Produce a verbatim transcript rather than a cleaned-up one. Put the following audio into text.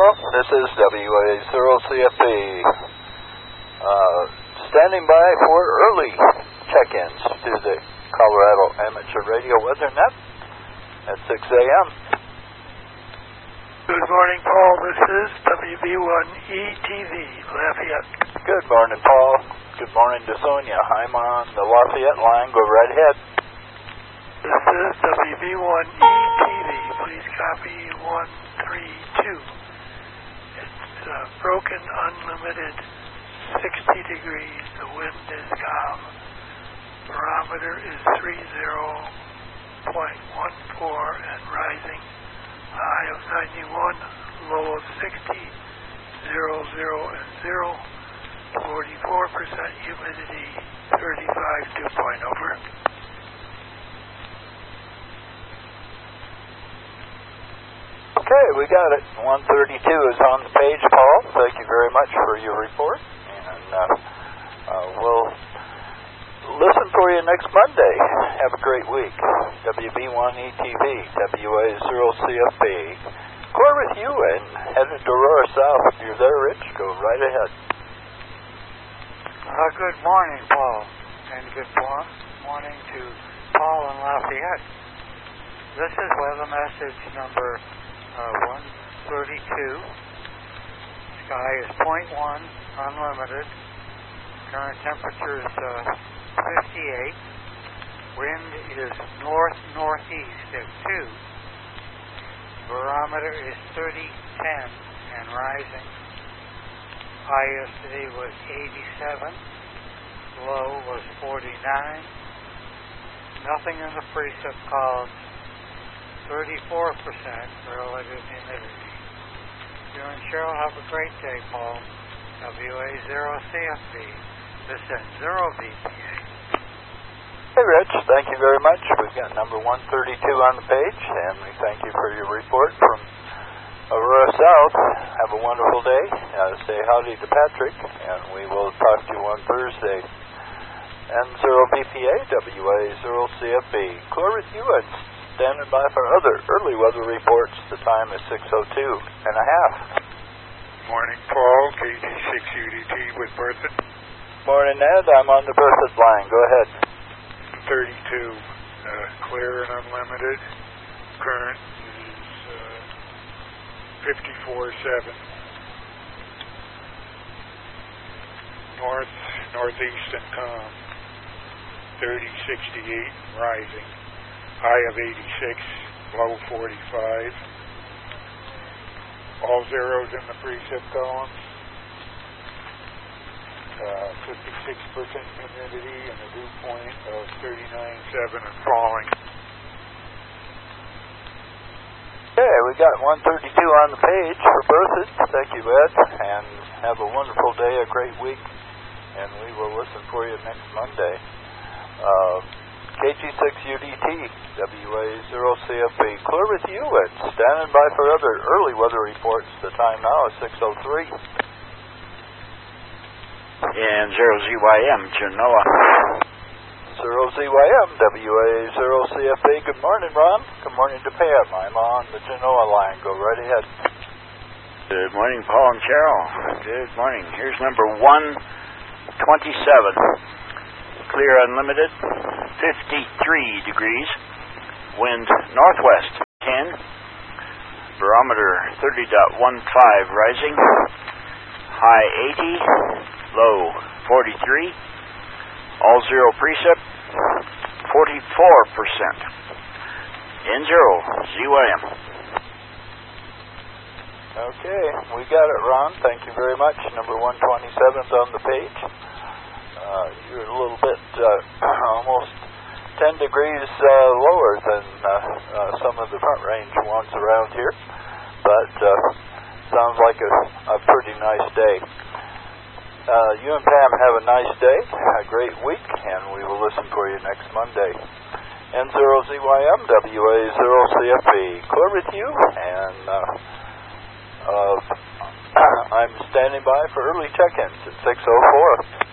This is W A zero C F B. Uh, standing by for early check-ins to the Colorado Amateur Radio Weather Net at six A M Good morning, Paul. This is W B one E T V, Lafayette. Good morning, Paul. Good morning to Sonia. I'm on the Lafayette line. Go right ahead. This is W B one E T V. Please copy one three two. It's uh, broken, unlimited, sixty degrees. The wind is calm. Barometer is three zero point one four and rising. High of ninety-one, low of sixty, zero, zero, and zero. forty-four percent humidity, thirty-five, dew point over. Okay, we got it. one thirty-two is on the page, Paul. Thank you very much for your report. And uh, uh, we'll listen for you next Monday. Have a great week. W B one E T V, W A zero C F B. Core with you and headed to Aurora South. If you're there, Rich, go right ahead. Uh, good morning, Paul. And good mo- morning to Paul in Lafayette. This is weather message number uh, one thirty-two. Sky is point one, unlimited. Current temperature is uh, fifty-eight. Wind is north-northeast at two. Barometer is thirty ten and rising. High yesterday was eighty-seven. Low was forty-nine. Nothing in the precip column. thirty-four percent relative humidity. You and Cheryl have a great day, Paul. W A zero C F B. This is zero V P A. Hey, Rich, thank you very much. We've got number one thirty-two on the page, and we thank you for your report from Aurora South. Have a wonderful day. Uh, say howdy to Patrick, and we will talk to you on Thursday. N zero V P A, W A zero C F B. Clear with you and standing by for other early weather reports. The time is six oh two and a half. Morning, Paul. K G six U D T with Berthoud. Morning, Ned. I'm on the Berthoud line. Go ahead. thirty-two, uh, clear and unlimited. Current is uh, fifty-four seven. North, northeast and calm. thirty sixty-eight, rising. High of eighty-six, low forty-five. All zeros in the precip columns. Uh, fifty-six percent humidity and a dew point of thirty-nine seven and falling. Okay, we got one thirty-two on the page for Berthoud. Thank you, Ed, and have a wonderful day, a great week, and we will listen for you next Monday. Uh, K G six U D T, W A zero C F B, clear with you and standing by for other early weather reports. The time now is six oh three. And zero Z Y M, Genoa. zero Z Y M, W A zero C F B. Good morning, Ron. Good morning to Pam. I'm on the Genoa line. Go right ahead. Good morning, Paul and Cheryl. Good morning. Here's number one twenty-seven. Clear unlimited, fifty-three degrees. Wind northwest, ten. Barometer thirty point one five rising. High eighty. Low forty-three. All zero precip forty-four percent. N zero Z Y M. Okay, we got it, Ron. Thank you very much. Number one twenty-seven's on the page. Uh, you're a little bit, uh, almost ten degrees uh, lower than uh, uh, some of the front range ones around here, but uh, sounds like a, a pretty nice day. Uh, you and Pam have a nice day, a great week, and we will listen for you next Monday. N zero Z Y M, W A zero C F B, clear with you, and uh, uh, I'm standing by for early check-ins at six oh four.